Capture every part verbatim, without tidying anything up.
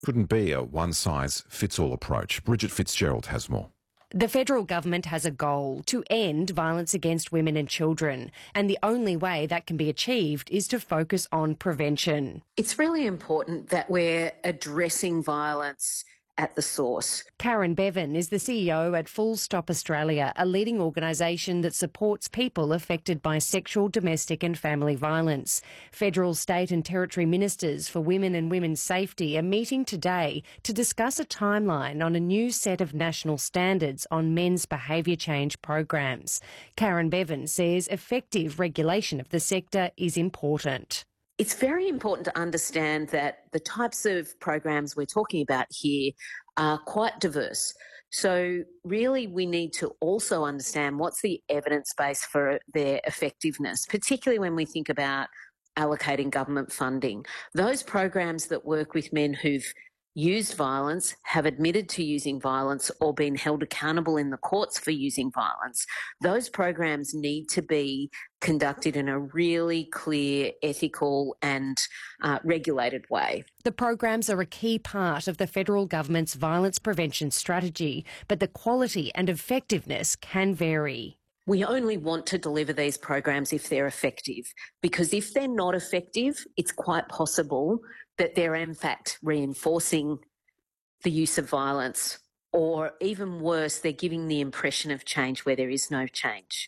Couldn't be a one-size-fits-all approach. Bridget Fitzgerald has more. The federal government has a goal to end violence against women and children, and the only way that can be achieved is to focus on prevention. It's really important that we're addressing violence at the source. Karen Bevan is the C E O at Full Stop Australia, a leading organisation that supports people affected by sexual, domestic and family violence. Federal, state and territory ministers for women and women's safety are meeting today to discuss a timeline on a new set of national standards on men's behaviour change programs. Karen Bevan says effective regulation of the sector is important. It's very important to understand that the types of programs we're talking about here are quite diverse. So really we need to also understand what's the evidence base for their effectiveness, particularly when we think about allocating government funding. Those programs that work with men who've used violence, have admitted to using violence or been held accountable in the courts for using violence, those programs need to be conducted in a really clear, ethical and uh, regulated way. The programs are a key part of the federal government's violence prevention strategy, but the quality and effectiveness can vary. We only want to deliver these programs if they're effective, because if they're not effective, it's quite possible that they're in fact reinforcing the use of violence, or even worse, they're giving the impression of change where there is no change.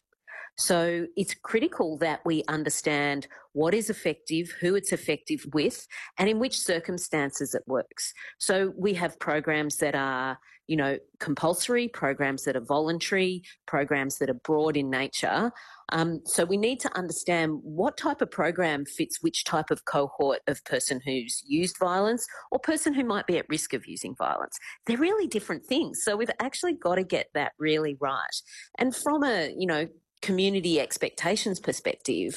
So it's critical that we understand what is effective, who it's effective with, and in which circumstances it works. So we have programs that are, you know, compulsory, programs that are voluntary, programs that are broad in nature. Um, so we need to understand what type of program fits which type of cohort of person who's used violence or person who might be at risk of using violence. They're really different things. So we've actually got to get that really right. And from a, you know, community expectations perspective,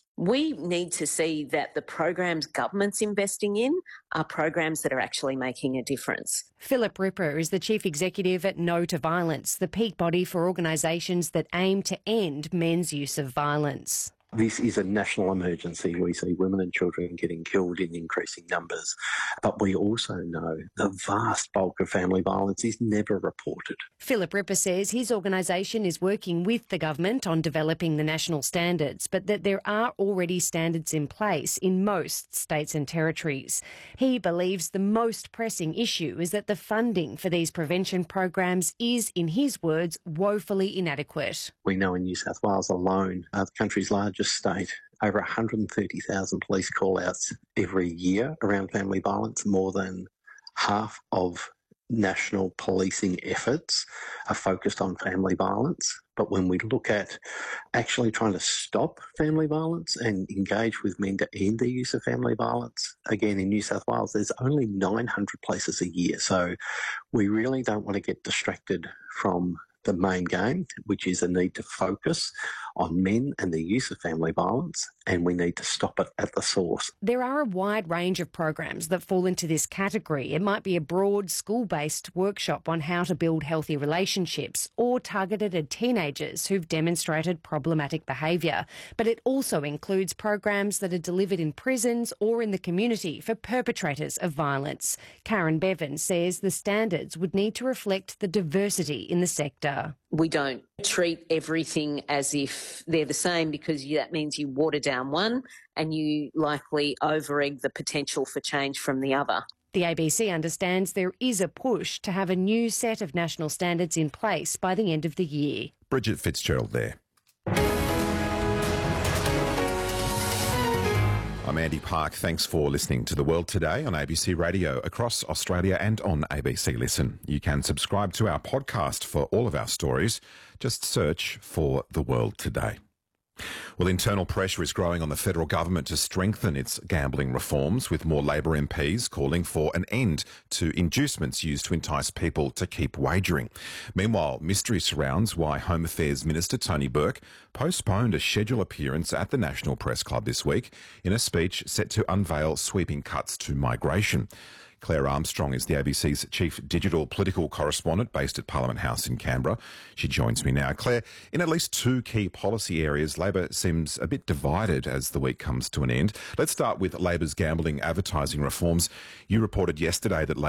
we need to see that the programs government's investing in are programs that are actually making a difference. Philip Ripper is the Chief Executive at No to Violence, the peak body for organisations that aim to end men's use of violence. This is a national emergency. We see women and children getting killed in increasing numbers. But we also know the vast bulk of family violence is never reported. Philip Ripper says his organisation is working with the government on developing the national standards, but that there are already standards in place in most states and territories. He believes the most pressing issue is that the funding for these prevention programs is, in his words, woefully inadequate. We know in New South Wales alone, uh, the country's largest state, over one hundred thirty thousand police call-outs every year around family violence. More than half of national policing efforts are focused on family violence. But when we look at actually trying to stop family violence and engage with men to end their use of family violence, again, in New South Wales, there's only nine hundred places a year. So we really don't want to get distracted from the main game, which is a need to focus on men and the use of family violence, and we need to stop it at the source. There are a wide range of programs that fall into this category. It might be a broad school-based workshop on how to build healthy relationships or targeted at teenagers who've demonstrated problematic behaviour. But it also includes programs that are delivered in prisons or in the community for perpetrators of violence. Karen Bevan says the standards would need to reflect the diversity in the sector. We don't treat everything as if they're the same, because that means you water down one and you likely over-egg the potential for change from the other. The A B C understands there is a push to have a new set of national standards in place by the end of the year. Bridget Fitzgerald there. I'm Andy Park. Thanks for listening to The World Today on A B C Radio across Australia and on A B C Listen. You can subscribe to our podcast for all of our stories. Just search for The World Today. Well, internal pressure is growing on the federal government to strengthen its gambling reforms, with more Labor M Ps calling for an end to inducements used to entice people to keep wagering. Meanwhile, mystery surrounds why Home Affairs Minister Tony Burke postponed a scheduled appearance at the National Press Club this week in a speech set to unveil sweeping cuts to migration. Claire Armstrong is the A B C's chief digital political correspondent based at Parliament House in Canberra. She joins me now. Claire, in at least two key policy areas, Labor seems a bit divided as the week comes to an end. Let's start with Labor's gambling advertising reforms. You reported yesterday that